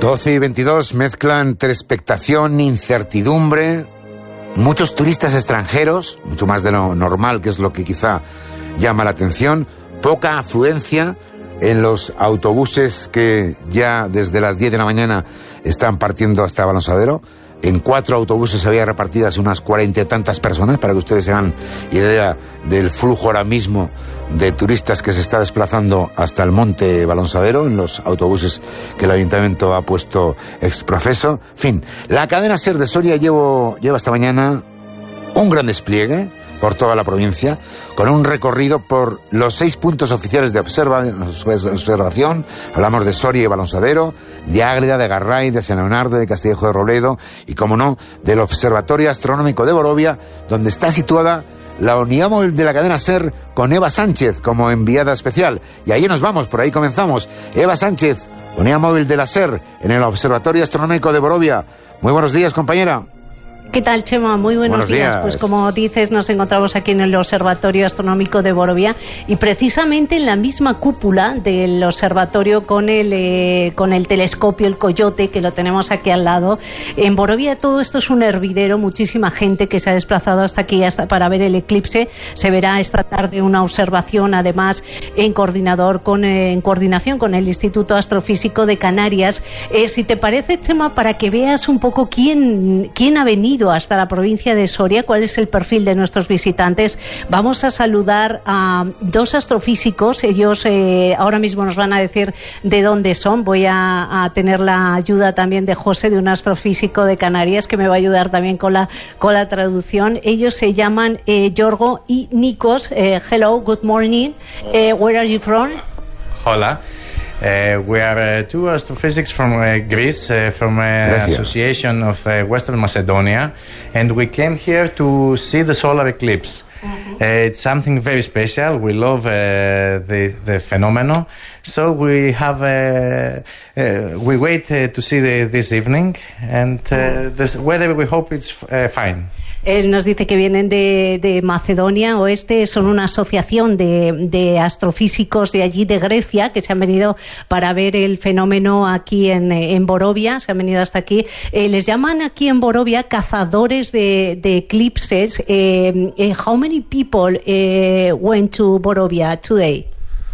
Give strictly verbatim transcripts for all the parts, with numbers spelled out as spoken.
doce y veintidós mezclan entre expectación, incertidumbre, muchos turistas extranjeros, mucho más de lo normal, que es lo que quizá llama la atención, poca afluencia en los autobuses que ya desde las diez de la mañana están partiendo hasta Balonsadero. En cuatro autobuses había repartidas unas cuarenta y tantas personas, para que ustedes se hagan idea del flujo ahora mismo de turistas que se está desplazando hasta el Monte Balonsadero en los autobuses que el Ayuntamiento ha puesto exprofeso. En fin, la cadena SER de Soria llevo, lleva esta mañana un gran despliegue por toda la provincia, con un recorrido por los seis puntos oficiales de observa, observación. Hablamos de Soria y Balonsadero, de Ágreda, de Garray, de San Leonardo, de Castillejo de Robledo y, como no, del Observatorio Astronómico de Borovia, donde está situada la unidad móvil de la cadena SER con Eva Sánchez como enviada especial. Y ahí nos vamos, por ahí comenzamos. Eva Sánchez, unidad móvil de la SER en el Observatorio Astronómico de Borovia. Muy buenos días, compañera. ¿Qué tal, Chema? Muy buenos, buenos días. días. Pues como dices, nos encontramos aquí en el Observatorio Astronómico de Borovia y precisamente en la misma cúpula del observatorio con el, eh, con el telescopio, el Coyote, que lo tenemos aquí al lado. En Borovia todo esto es un hervidero, muchísima gente que se ha desplazado hasta aquí hasta para ver el eclipse. Se verá esta tarde una observación, además, en, coordinador con, eh, en coordinación con el Instituto Astrofísico de Canarias. Eh, si te parece, Chema, para que veas un poco quién, quién ha venido hasta la provincia de Soria, cuál es el perfil de nuestros visitantes, vamos a saludar a dos astrofísicos. Ellos eh, ahora mismo nos van a decir de dónde son. Voy a, a tener la ayuda también de José, de un astrofísico de Canarias, que me va a ayudar también con la, con la traducción. Ellos se llaman eh, Yorgo y Nikos. Eh, hello, good morning. Eh, where are you from? Hola. Uh, we are uh, two astrophysics from uh, Greece, uh, from an uh, association of uh, Western Macedonia, and we came here to see the solar eclipse. Mm-hmm. Uh, it's something very special. We love uh, the the phenomenon, so we have uh, uh, we wait uh, to see the, this evening, and uh, this weather we hope it's uh, fine. Él nos dice que vienen de, de Macedonia Oeste, son una asociación de, de astrofísicos de allí, de Grecia, que se han venido para ver el fenómeno aquí en, en Borovia, se han venido hasta aquí. Eh, les llaman aquí en Borovia cazadores de, de eclipses. Eh, eh, how many people eh, went to Borovia today?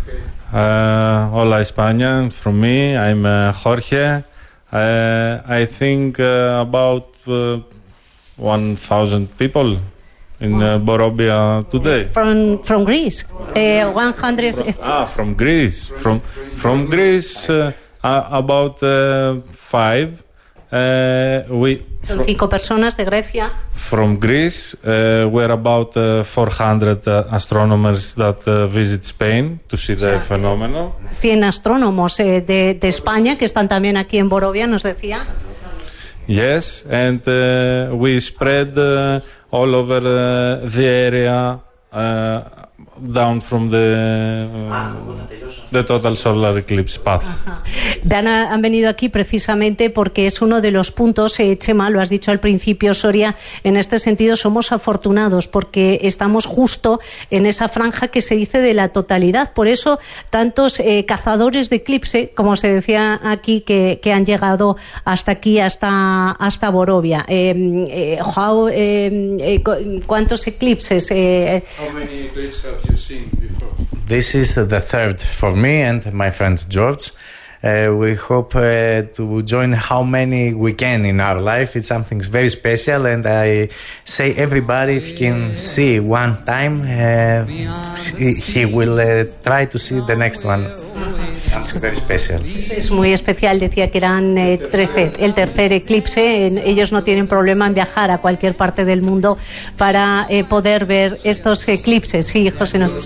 Uh, hola España, from me, I'm uh, Jorge. Uh, I think uh, about... Uh, one thousand people in uh, Borovia today. From from Greece, uh, one hundred. Ah, from Greece. From from Greece, uh, about uh, five. Uh, we. Son cinco personas de Grecia. From Greece, uh, we're about uh, four hundred uh, astronomers that uh, visit Spain to see the phenomenon. cien astrónomos eh, de, de España que están también aquí en Borovia, nos decía. Yes, and uh, we spread uh, all over uh, the area uh, down from the, uh, the total solar eclipse path. Han, han venido aquí precisamente porque es uno de los puntos, eh, Chema, lo has dicho al principio, Soria, en este sentido somos afortunados porque estamos justo en esa franja que se dice de la totalidad. Por eso tantos eh, cazadores de eclipse, como se decía aquí, que, que han llegado hasta aquí, hasta, hasta Borovia. Eh, eh, how, eh, eh, ¿Cuántos eclipses? Eh, How many eclipses have you seen before? This is uh, the third for me and my friend George. Uh, we hope uh, to join how many we can in our life. It's something very special, and I say everybody, if he can see one time, uh, he, he will uh, try to see the next one. Something very special. Es muy especial, decía que eran eh, trece, el tercer eclipse. En, ellos no tienen problema en viajar a cualquier parte del mundo para eh, poder ver estos eclipses. Sí, José nos...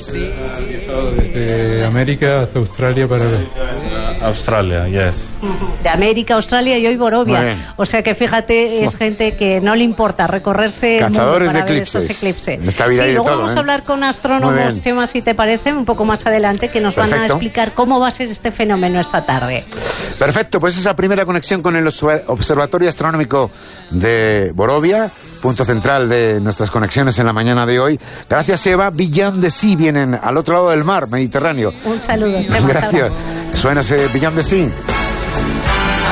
Desde América hasta Australia para ver. Australia, yes. De América, Australia y hoy Borovia. O sea que fíjate, es gente que no le importa recorrerse cazadores el mundo para de ver eclipses. estos eclipses. En esta vida sí, hay de luego todo, vamos ¿eh? a hablar con astrónomos, Chema, si te parece, un poco más adelante, que nos Perfecto. van a explicar cómo va a ser este fenómeno esta tarde. Perfecto, pues esa primera conexión con el Observatorio Astronómico de Borovia, punto central de nuestras conexiones en la mañana de hoy. Gracias, Eva. Beyond the Sea vienen al otro lado del mar Mediterráneo. Un saludo, Chema. Gracias. Suena ese Beyond the Sea.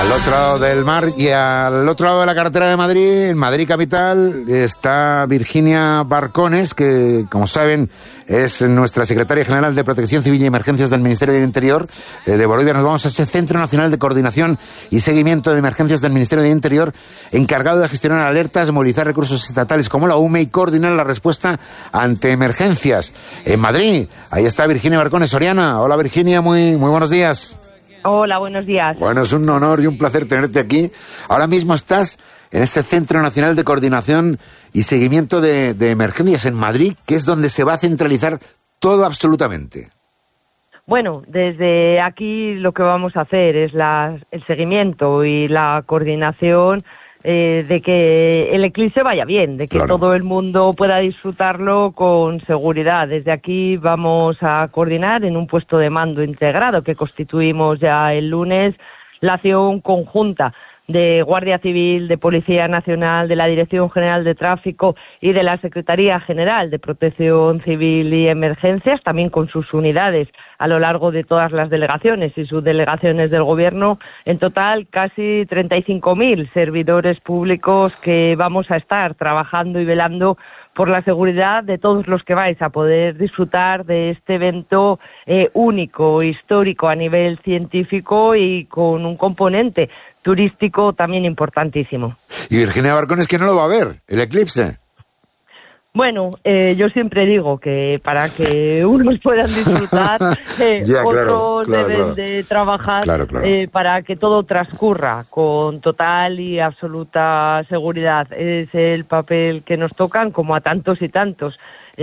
Al otro lado del mar y al otro lado de la carretera de Madrid, en Madrid capital, está Virginia Barcones, que, como saben, es nuestra secretaria general de Protección Civil y Emergencias del Ministerio del Interior eh, de Borovia. Nos vamos a ese Centro Nacional de Coordinación y Seguimiento de Emergencias del Ministerio del Interior, encargado de gestionar alertas, movilizar recursos estatales como la U M E y coordinar la respuesta ante emergencias. En Madrid, ahí está Virginia Barcones, Soriana. Hola Virginia, muy, muy buenos días. Hola, buenos días. Bueno, es un honor y un placer tenerte aquí. Ahora mismo estás en ese Centro Nacional de Coordinación y Seguimiento de, de Emergencias en Madrid, que es donde se va a centralizar todo absolutamente. Bueno, desde aquí lo que vamos a hacer es la, el seguimiento y la coordinación eh, de que el eclipse vaya bien, de que claro. todo el mundo pueda disfrutarlo con seguridad. Desde aquí vamos a coordinar en un puesto de mando integrado que constituimos ya el lunes la acción conjunta de Guardia Civil, de Policía Nacional, de la Dirección General de Tráfico y de la Secretaría General de Protección Civil y Emergencias, también con sus unidades a lo largo de todas las delegaciones y subdelegaciones del Gobierno. En total, casi treinta y cinco mil servidores públicos que vamos a estar trabajando y velando por la seguridad de todos los que vais a poder disfrutar de este evento eh, único, histórico a nivel científico y con un componente turístico también importantísimo. Y Virginia Barcones, ¿quién no lo va a ver? ¿El eclipse? Bueno, eh, yo siempre digo que para que unos puedan disfrutar, eh, ya, claro, otros claro, deben claro. de trabajar claro, claro. Eh, para que todo transcurra con total y absoluta seguridad. Es el papel que nos tocan, como a tantos y tantos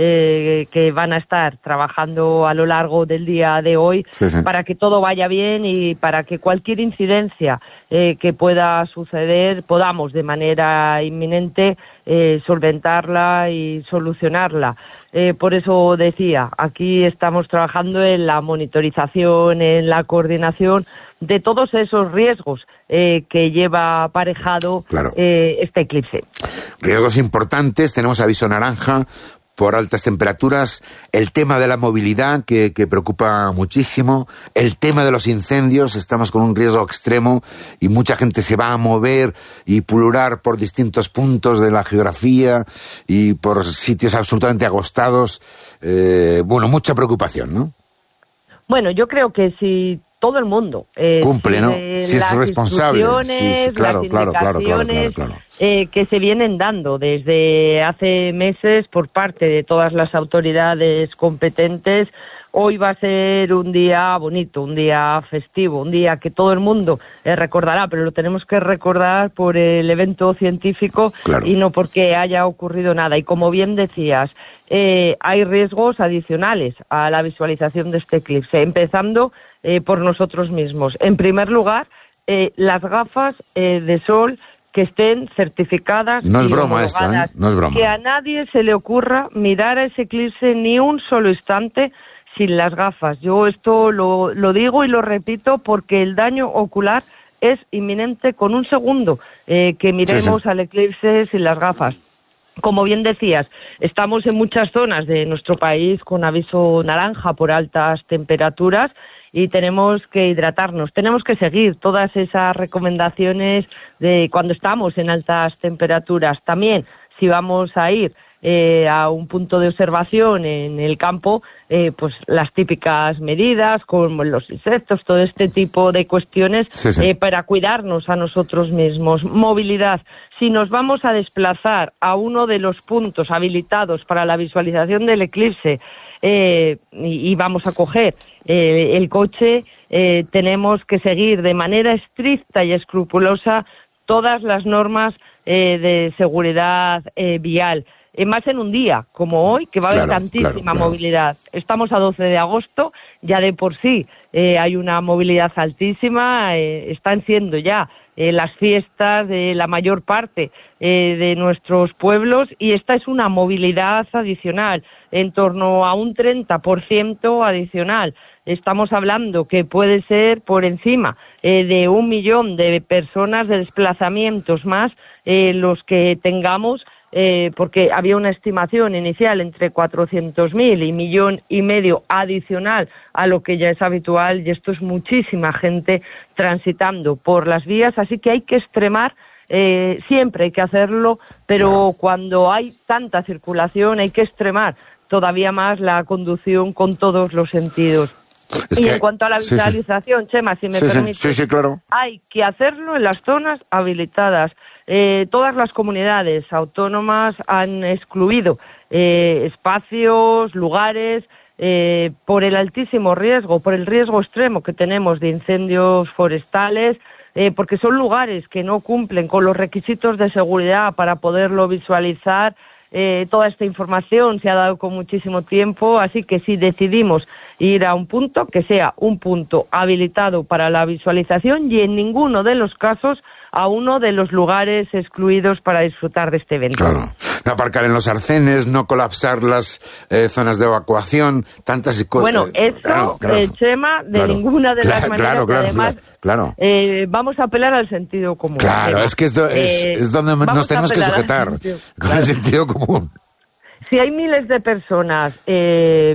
eh, que van a estar trabajando a lo largo del día de hoy, sí, sí. para que todo vaya bien y para que cualquier incidencia eh, que pueda suceder podamos de manera inminente Eh, solventarla y solucionarla. Eh, por eso decía, aquí estamos trabajando en la monitorización, en la coordinación de todos esos riesgos eh, que lleva aparejado claro. eh, este eclipse. Riesgos importantes, tenemos aviso naranja por altas temperaturas, el tema de la movilidad que, que preocupa muchísimo, el tema de los incendios, estamos con un riesgo extremo y mucha gente se va a mover y pulular por distintos puntos de la geografía y por sitios absolutamente agostados. Eh, bueno, mucha preocupación, ¿no? Bueno, yo creo que si todo el mundo eh, cumple, ¿no? Si es responsable. Sí, sí, claro, las claro, claro, claro, claro, claro. Eh, que se vienen dando desde hace meses por parte de todas las autoridades competentes. Hoy va a ser un día bonito, un día festivo, un día que todo el mundo eh, recordará, pero lo tenemos que recordar por el evento científico claro. y no porque haya ocurrido nada. Y como bien decías, eh, hay riesgos adicionales a la visualización de este eclipse, empezando eh, por nosotros mismos. En primer lugar, eh, las gafas eh, de sol que estén certificadas. No es broma esto, ¿eh? No es broma. Que a nadie se le ocurra mirar a ese eclipse ni un solo instante sin las gafas. Yo esto lo, lo digo y lo repito porque el daño ocular es inminente con un segundo eh, que miremos sí, sí. al eclipse sin las gafas. Como bien decías, estamos en muchas zonas de nuestro país con aviso naranja por altas temperaturas y tenemos que hidratarnos, tenemos que seguir todas esas recomendaciones de cuando estamos en altas temperaturas. También, si vamos a ir eh, a un punto de observación en el campo, eh, pues las típicas medidas como los insectos, todo este tipo de cuestiones sí, sí. Eh, para cuidarnos a nosotros mismos. Movilidad. Si nos vamos a desplazar a uno de los puntos habilitados para la visualización del eclipse eh, y, y vamos a coger eh, el coche, eh, tenemos que seguir de manera estricta y escrupulosa todas las normas eh, de seguridad eh, vial. Eh, más en un día como hoy, que va a haber claro, tantísima claro, claro. movilidad. Estamos a doce de agosto, ya de por sí eh, hay una movilidad altísima, eh, están siendo ya eh, las fiestas de la mayor parte eh, de nuestros pueblos y esta es una movilidad adicional, en torno a un treinta por ciento adicional. Estamos hablando que puede ser por encima eh, de un millón de personas, de desplazamientos más, eh, los que tengamos eh, porque había una estimación inicial entre cuatrocientos mil y millón y medio adicional a lo que ya es habitual, y esto es muchísima gente transitando por las vías, así que hay que extremar. Eh, siempre hay que hacerlo, pero claro, cuando hay tanta circulación hay que extremar todavía más la conducción con todos los sentidos. Es y que, en cuanto a la visualización, sí, sí. Chema, si me sí, permite, sí, sí, claro, hay que hacerlo en las zonas habilitadas. Eh, todas las comunidades autónomas han excluido eh, espacios, lugares, eh, por el altísimo riesgo, por el riesgo extremo que tenemos de incendios forestales, Eh, porque son lugares que no cumplen con los requisitos de seguridad para poderlo visualizar. Eh, toda esta información se ha dado con muchísimo tiempo, así que si decidimos ir a un punto, que sea un punto habilitado para la visualización y en ninguno de los casos a uno de los lugares excluidos para disfrutar de este evento. Claro. No aparcar en los arcenes, no colapsar las eh, zonas de evacuación, tantas y cosas. Bueno, eso, claro, claro, eh, Chema, de claro, ninguna de claro, las maneras, claro, claro, además, claro. Eh, vamos a apelar al sentido común. Claro, Chema. es que esto es, eh, es donde nos tenemos que sujetar, con claro. el sentido común. Si hay miles de personas eh,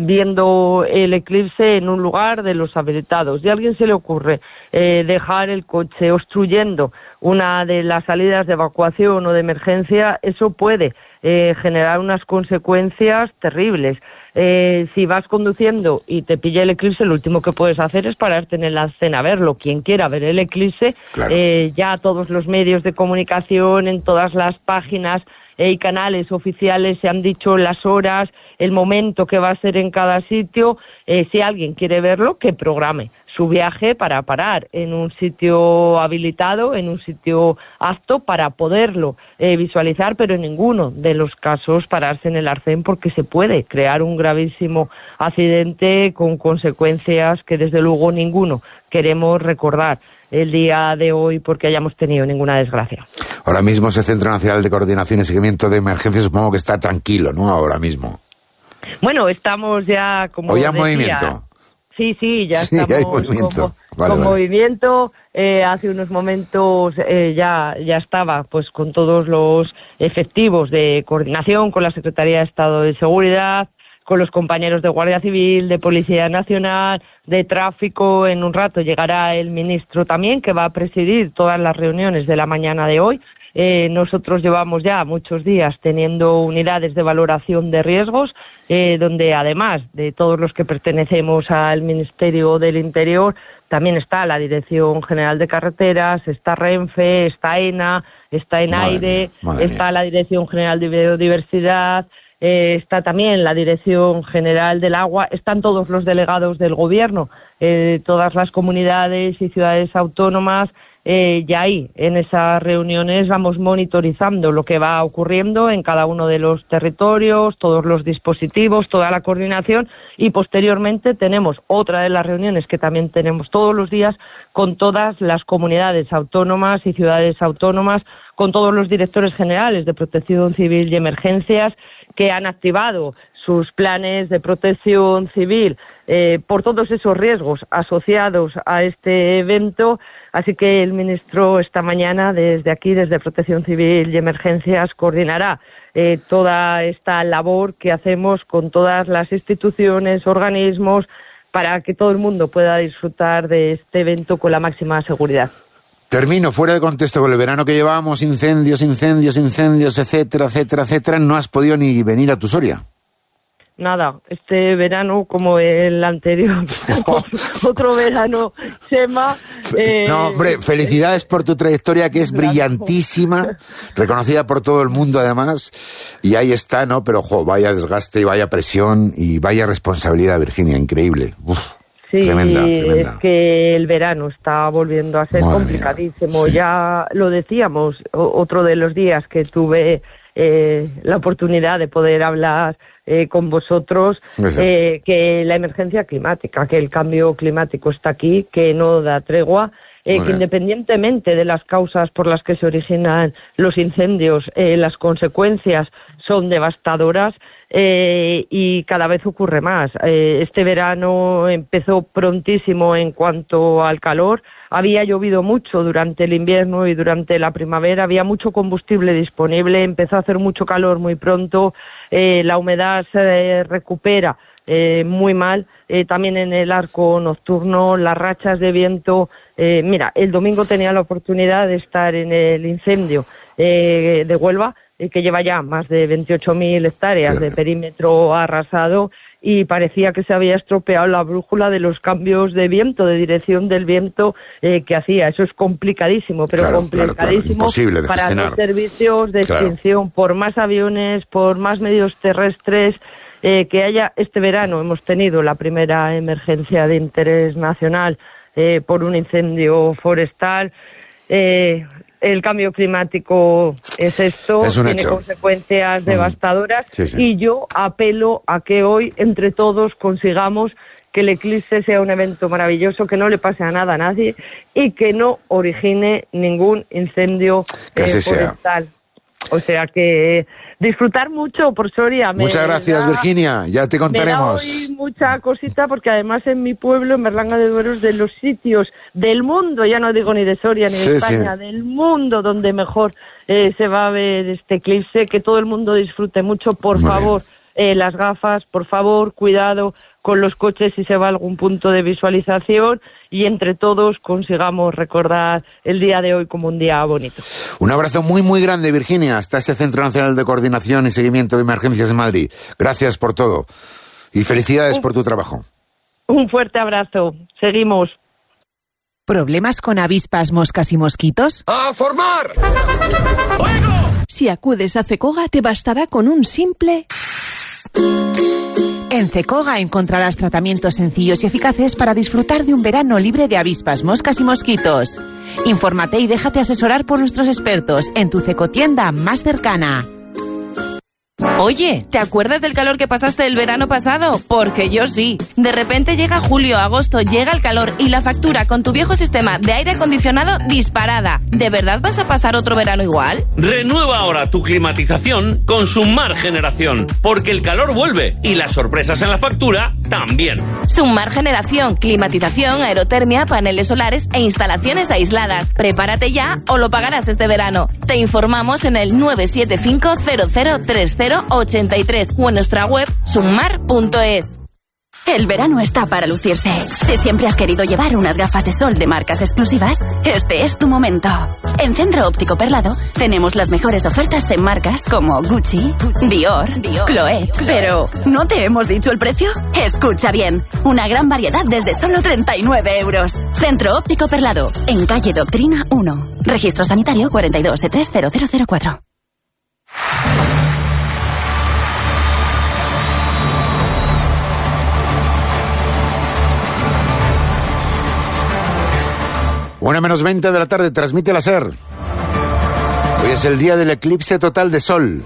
viendo el eclipse en un lugar de los habilitados y a alguien se le ocurre eh, dejar el coche obstruyendo una de las salidas de evacuación o de emergencia, eso puede eh, generar unas consecuencias terribles. Eh, si vas conduciendo y te pilla el eclipse, lo último que puedes hacer es pararte en el arcén a verlo. Quien quiera ver el eclipse, claro. eh, ya todos los medios de comunicación, en todas las páginas y canales oficiales se han dicho las horas, el momento que va a ser en cada sitio. Eh, si alguien quiere verlo, que programe su viaje para parar en un sitio habilitado, en un sitio apto para poderlo eh, visualizar, pero en ninguno de los casos pararse en el arcén, porque se puede crear un gravísimo accidente con consecuencias que desde luego ninguno queremos recordar el día de hoy porque hayamos tenido ninguna desgracia. Ahora mismo ese Centro Nacional de Coordinación y Seguimiento de Emergencias supongo que está tranquilo, ¿no? Ahora mismo. Bueno, estamos ya como ¿O ya decía, movimiento? Sí, sí, ya sí, estamos hay movimiento. con, vale, con vale. movimiento. Eh, hace unos momentos eh, ya, ya estaba pues con todos los efectivos de coordinación, con la Secretaría de Estado de Seguridad, con los compañeros de Guardia Civil, de Policía Nacional, de Tráfico. En un rato llegará el ministro también, que va a presidir todas las reuniones de la mañana de hoy. Eh, nosotros llevamos ya muchos días teniendo unidades de valoración de riesgos, eh, donde además de todos los que pertenecemos al Ministerio del Interior, también está la Dirección General de Carreteras, está Renfe, está ENA, está ENAIRE, está la Dirección General de Biodiversidad, eh, está también la Dirección General del Agua, están todos los delegados del Gobierno, eh, todas las comunidades y ciudades autónomas. Eh, ya ahí, en esas reuniones, vamos monitorizando lo que va ocurriendo en cada uno de los territorios, todos los dispositivos, toda la coordinación, y posteriormente tenemos otra de las reuniones que también tenemos todos los días con todas las comunidades autónomas y ciudades autónomas, con todos los directores generales de Protección Civil y Emergencias que han activado sus planes de protección civil eh, por todos esos riesgos asociados a este evento. Así que el ministro esta mañana desde aquí, desde Protección Civil y Emergencias, coordinará eh, toda esta labor que hacemos con todas las instituciones, organismos, para que todo el mundo pueda disfrutar de este evento con la máxima seguridad. Termino, fuera de contexto, con el verano que llevábamos, incendios, incendios, incendios, etcétera, etcétera, etcétera, no has podido ni venir a tu Soria. Nada, este verano como el anterior, otro verano, Chema. Eh, no, hombre, felicidades por tu trayectoria que es brillantísima, reconocida por todo el mundo además, y ahí está, ¿no? Pero, jo, vaya desgaste y vaya presión y vaya responsabilidad, Virginia, increíble. Uf, sí, tremenda, tremenda. Es que el verano está volviendo a ser Madre complicadísimo. mía, sí. Ya lo decíamos, otro de los días que tuve eh, la oportunidad de poder hablar Eh, con vosotros, eh, que la emergencia climática, que el cambio climático está aquí, que no da tregua, eh, que independientemente de las causas por las que se originan los incendios, eh, las consecuencias son devastadoras eh, y cada vez ocurre más. Eh, este verano empezó prontísimo en cuanto al calor, había llovido mucho durante el invierno y durante la primavera, había mucho combustible disponible, empezó a hacer mucho calor muy pronto, eh, la humedad se recupera eh, muy mal, eh, también en el arco nocturno, las rachas de viento. Eh, mira, el domingo tenía la oportunidad de estar en el incendio eh, de Huelva, eh, que lleva ya más de veintiocho mil hectáreas de perímetro arrasado, y parecía que se había estropeado la brújula de los cambios de viento, de dirección del viento eh, que hacía. Eso es complicadísimo, pero claro, complicadísimo claro, claro. para gestionar. los servicios de claro. extinción, por más aviones, por más medios terrestres eh, que haya. Este verano hemos tenido la primera emergencia de interés nacional eh, por un incendio forestal. Eh, el cambio climático es esto, es tiene hecho. consecuencias mm. devastadoras sí, sí. y yo apelo a que hoy entre todos consigamos que el eclipse sea un evento maravilloso, que no le pase a nada a nadie y que no origine ningún incendio eh, forestal. O sea que disfrutar mucho por Soria. Muchas me gracias, da, Virginia. Ya te contaremos. Me da hoy mucha cosita porque además en mi pueblo, en Berlanga de Duero, es de los sitios del mundo, ya no digo ni de Soria ni de sí, España, sí. del mundo donde mejor eh, se va a ver este eclipse. Que todo el mundo disfrute mucho. Por Muy favor, eh, las gafas, por favor, cuidado con los coches si se va a algún punto de visualización, y entre todos consigamos recordar el día de hoy como un día bonito. Un abrazo muy muy grande, Virginia, hasta ese Centro Nacional de Coordinación y Seguimiento de Emergencias en Madrid. Gracias por todo y felicidades un, por tu trabajo. Un fuerte abrazo. Seguimos. ¿Problemas con avispas, moscas y mosquitos? ¡A formar! ¡Oigo! Si acudes a Cecoga te bastará con un simple... En Cecoga encontrarás tratamientos sencillos y eficaces para disfrutar de un verano libre de avispas, moscas y mosquitos. Infórmate y déjate asesorar por nuestros expertos en tu Cecotienda más cercana. Oye, ¿te acuerdas del calor que pasaste el verano pasado? Porque yo sí. De repente llega julio, agosto, llega el calor y la factura con tu viejo sistema de aire acondicionado disparada. ¿De verdad vas a pasar otro verano igual? Renueva ahora tu climatización con Summar Generación, porque el calor vuelve y las sorpresas en la factura también. Summar Generación, climatización, aerotermia, paneles solares e instalaciones aisladas. Prepárate ya o lo pagarás este verano. Te informamos en el nueve siete cinco cero cero tres cero ochenta y tres o en nuestra web summar punto es. El verano está para lucirse. Si siempre has querido llevar unas gafas de sol de marcas exclusivas, este es tu momento. En Centro Óptico Perlado tenemos las mejores ofertas en marcas como Gucci, Gucci Dior, Dior, Chloé. Pero, ¿no te hemos dicho el precio? Escucha bien, una gran variedad desde solo treinta y nueve euros. Centro Óptico Perlado, en calle Doctrina uno. Registro sanitario cuarenta y dos E tres cero cero cero cuatro. Una menos veinte de la tarde, transmite la SER. Hoy es el día del eclipse total de sol.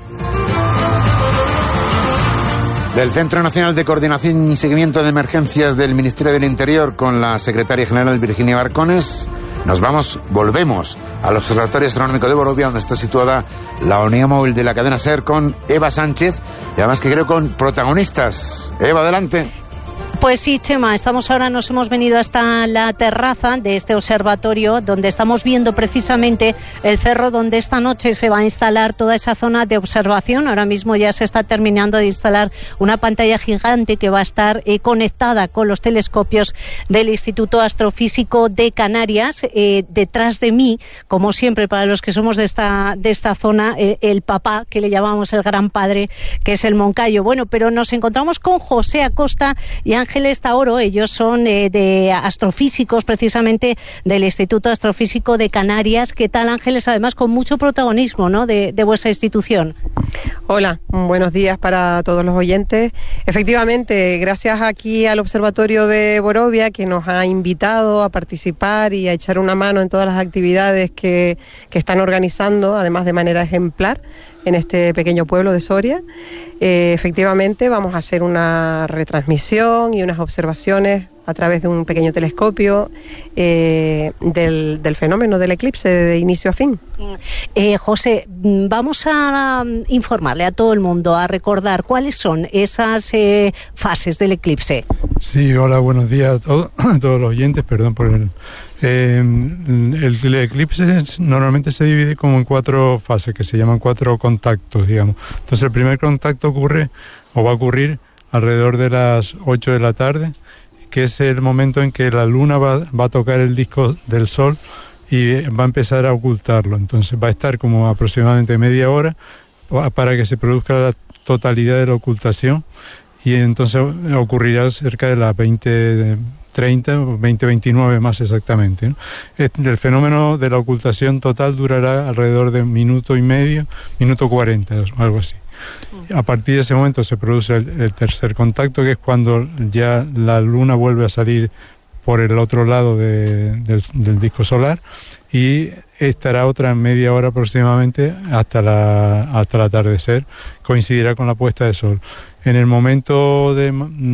Del Centro Nacional de Coordinación y Seguimiento de Emergencias del Ministerio del Interior, con la secretaria general Virginia Barcones, nos vamos, volvemos al Observatorio Astronómico de Borovia, donde está situada la unidad móvil de la cadena SER, con Eva Sánchez, y además que creo con protagonistas. Eva, adelante. Pues sí, Chema, estamos ahora, nos hemos venido hasta la terraza de este observatorio, donde estamos viendo precisamente el cerro donde esta noche se va a instalar toda esa zona de observación. Ahora mismo ya se está terminando de instalar una pantalla gigante que va a estar eh, conectada con los telescopios del Instituto Astrofísico de Canarias. Eh, detrás de mí, como siempre para los que somos de esta, de esta zona, eh, el papá, que le llamamos el gran padre, que es el Moncayo. Bueno, pero nos encontramos con José Acosta y Ángeles Taoro. Ellos son eh, de astrofísicos, precisamente del Instituto Astrofísico de Canarias. ¿Qué tal, Ángeles? Además, con mucho protagonismo, ¿no?, de, de vuestra institución. Hola, buenos días para todos los oyentes. Efectivamente, gracias aquí al Observatorio de Borovia, que nos ha invitado a participar y a echar una mano en todas las actividades que, que están organizando, además de manera ejemplar, en este pequeño pueblo de Soria. Eh, efectivamente, vamos a hacer una retransmisión y unas observaciones a través de un pequeño telescopio eh, del, del fenómeno del eclipse de inicio a fin. Eh, José, vamos a um, informarle a todo el mundo, a recordar cuáles son esas eh, fases del eclipse. Sí, hola, buenos días a, todo, a todos los oyentes, perdón por el, Eh, el, el eclipse normalmente se divide como en cuatro fases, que se llaman cuatro contactos, digamos. Entonces el primer contacto ocurre, o va a ocurrir, alrededor de las ocho de la tarde, que es el momento en que la luna va, va a tocar el disco del Sol y va a empezar a ocultarlo. Entonces va a estar como aproximadamente media hora para que se produzca la totalidad de la ocultación, y entonces ocurrirá cerca de las veinte treinta o veinte veintinueve más exactamente, ¿no? El fenómeno de la ocultación total durará alrededor de un minuto y medio, minuto cuarenta, algo así. A partir de ese momento se produce el, el tercer contacto, que es cuando ya la luna vuelve a salir por el otro lado de, del, del disco solar, y estará otra media hora aproximadamente hasta la hasta el atardecer, coincidirá con la puesta de sol. En el momento de,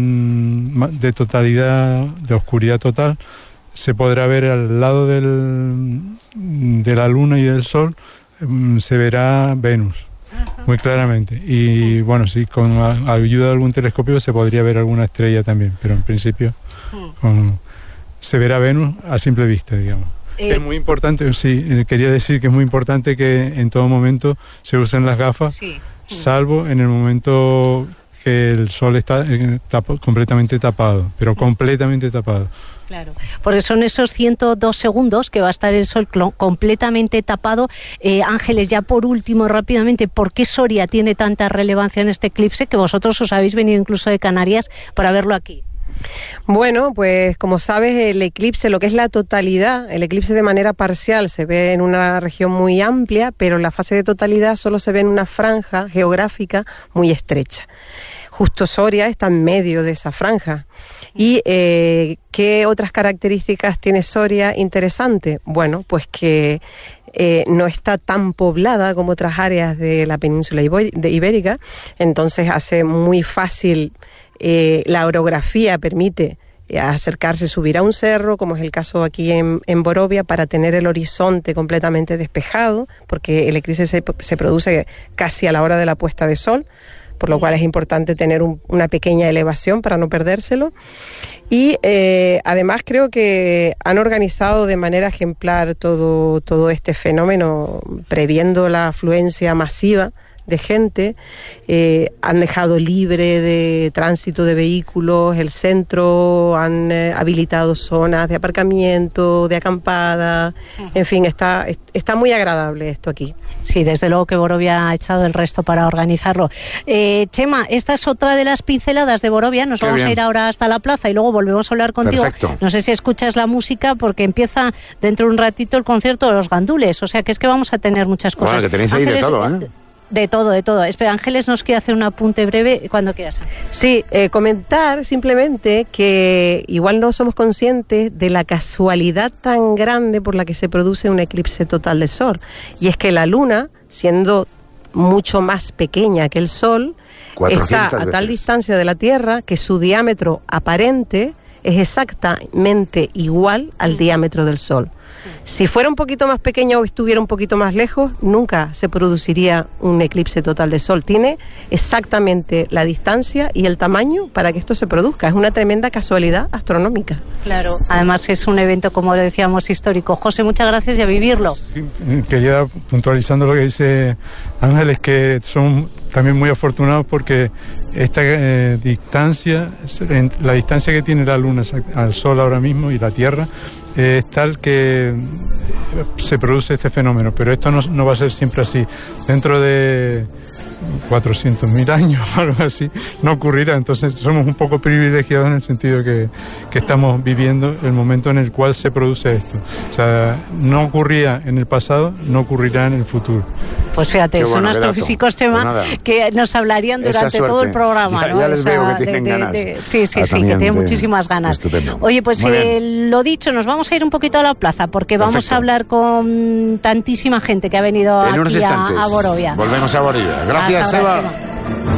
de totalidad, de oscuridad total, se podrá ver al lado del, de la luna y del sol, se verá Venus muy claramente, y bueno, sí, con ayuda de algún telescopio se podría ver alguna estrella también, pero en principio con, se verá Venus a simple vista, digamos. Eh, es muy importante, sí, quería decir que es muy importante que en todo momento se usen las gafas, sí. Salvo en el momento que el sol está eh, tap, completamente tapado, pero completamente tapado. Claro, por eso en esos ciento dos segundos que va a estar el sol completamente tapado. eh, Ángeles, ya por último, rápidamente, ¿por qué Soria tiene tanta relevancia en este eclipse, que vosotros os habéis venido incluso de Canarias para verlo aquí? Bueno, pues como sabes, el eclipse, lo que es la totalidad, el eclipse de manera parcial se ve en una región muy amplia, pero la fase de totalidad solo se ve en una franja geográfica muy estrecha. Justo Soria está en medio de esa franja. ¿Y eh, qué otras características tiene Soria interesante? Bueno, pues que eh, no está tan poblada como otras áreas de la península ibérica, entonces hace muy fácil, eh, la orografía permite acercarse, subir a un cerro, como es el caso aquí en, en Borovia, para tener el horizonte completamente despejado, porque el eclipse se, se produce casi a la hora de la puesta de sol, por lo cual es importante tener un, una pequeña elevación para no perdérselo. Y eh, además creo que han organizado de manera ejemplar todo, todo este fenómeno, previendo la afluencia masiva de gente. Eh, han dejado libre de tránsito de vehículos el centro, han eh, habilitado zonas de aparcamiento, de acampada, en fin, está, está muy agradable esto aquí. Sí, desde luego que Borovia ha echado el resto para organizarlo. Eh, Chema, esta es otra de las pinceladas de Borovia. Nos Qué vamos bien. a ir ahora hasta la plaza y luego volvemos a hablar contigo. Perfecto. No sé si escuchas la música, porque empieza dentro de un ratito el concierto de los gandules, o sea que es que vamos a tener muchas cosas. Bueno, que tenéis ahí Ángeles, de todo, ¿eh? De todo, de todo. Espera, Ángeles nos quiere hacer un apunte breve. ¿Cuándo quieras? Sí, eh, comentar simplemente que igual no somos conscientes de la casualidad tan grande por la que se produce un eclipse total de sol. Y es que la luna, siendo mucho más pequeña que el sol, está a tal distancia de la Tierra que su diámetro aparente es exactamente igual al diámetro del sol. Si fuera un poquito más pequeña o estuviera un poquito más lejos, nunca se produciría un eclipse total de sol. Tiene exactamente la distancia y el tamaño para que esto se produzca. Es una tremenda casualidad astronómica. Claro, además es un evento, como decíamos, histórico. José, muchas gracias y a vivirlo. Sí, quería, puntualizando lo que dice Ángeles, que son también muy afortunados porque esta eh, distancia, la distancia que tiene la Luna al Sol ahora mismo y la Tierra, eh, es tal que se produce este fenómeno, pero esto no, no va a ser siempre así. Dentro de cuatrocientos mil años o algo así no ocurrirá. Entonces somos un poco privilegiados en el sentido que, que estamos viviendo el momento en el cual se produce esto. O sea, no ocurría en el pasado, no ocurrirá en el futuro. Pues fíjate, qué son bueno, astrofísicos, Chema, pues que nos hablarían durante todo el programa, ya, ¿no? ya les o sea, veo que tienen de, de, ganas. De, sí, sí, ah, sí, que tienen de... muchísimas ganas. Estupendo. Oye, pues eh, lo dicho, nos vamos a ir un poquito a la plaza porque Perfecto. vamos a hablar con tantísima gente que ha venido en aquí a, a Borovia. Volvemos a Borovia. Gracias, Seba.